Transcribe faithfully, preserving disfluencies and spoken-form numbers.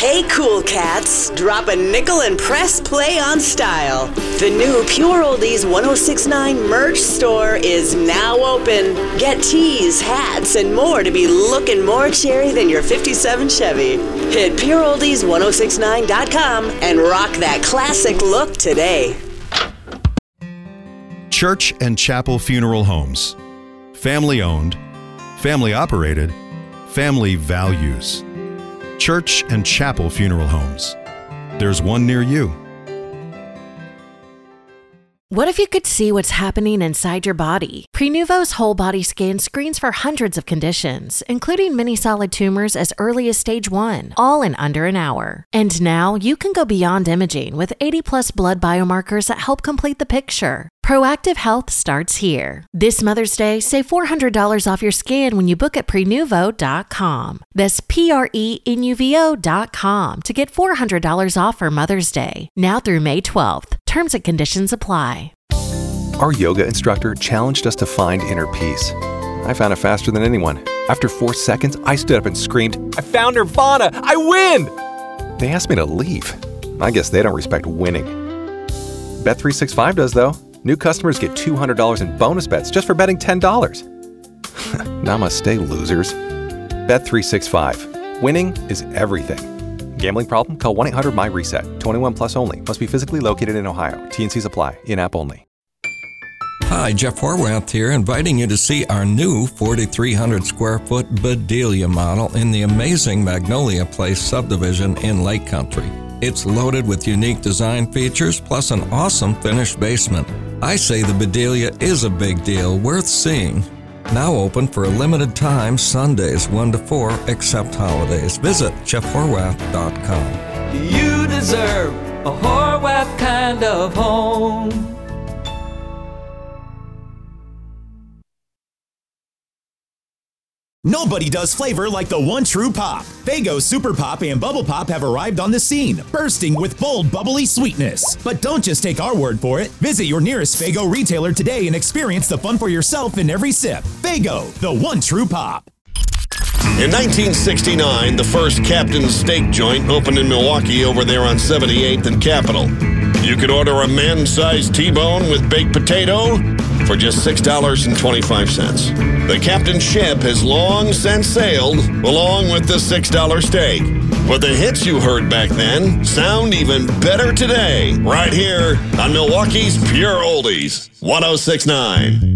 Hey, cool cats, drop a nickel and press play on style. The new Pure Oldies ten sixty-nine merch store is now open. Get tees, hats, and more to be looking more cherry than your fifty-seven Chevy. Hit pure oldies ten sixty-nine dot com and rock that classic look today. Church and Chapel Funeral Homes. Family owned, family operated, family values. Church and Chapel Funeral Homes. There's one near you. What if you could see what's happening inside your body? Prenuvo's whole body scan screens for hundreds of conditions, including many solid tumors as early as stage one, all in under an hour. And now you can go beyond imaging with eighty plus blood biomarkers that help complete the picture. Proactive health starts here. This Mother's Day, save four hundred dollars off your scan when you book at prenuvo dot com. That's P R E N U V O dot com to get four hundred dollars off for Mother's Day. Now through May twelfth. Terms and conditions apply. Our yoga instructor challenged us to find inner peace. I found it faster than anyone. After four seconds, I stood up and screamed, "I found Nirvana! I win!" They asked me to leave. I guess they don't respect winning. Bet three sixty-five does, though. New customers get two hundred dollars in bonus bets just for betting ten dollars. Namaste, losers. Bet three sixty-five. Winning is everything. Gambling problem? Call one eight hundred M Y reset. twenty-one plus only. Must be physically located in Ohio. T and C's apply. In-app only. Hi, Jeff Horwath here, inviting you to see our new forty-three hundred square foot Bedelia model in the amazing Magnolia Place subdivision in Lake Country. It's loaded with unique design features plus an awesome finished basement. I say the Bedelia is a big deal, worth seeing. Now open for a limited time, Sundays one to four, except holidays. Visit jeff horwath dot com. You deserve a Horwath kind of home. Nobody does flavor like the one true pop. Faygo Super Pop and Bubble Pop have arrived on the scene, bursting with bold, bubbly sweetness. But don't just take our word for it. Visit your nearest Faygo retailer today and experience the fun for yourself in every sip. Faygo, the one true pop. In nineteen sixty-nine, the first Captain's Steak Joint opened in Milwaukee over there on seventy-eighth and Capitol. You could order a man-sized T-bone with baked potato for just six dollars and twenty-five cents. The Captain's ship has long since sailed along with the six dollar steak. But the hits you heard back then sound even better today, right here on Milwaukee's Pure Oldies, ten sixty-nine.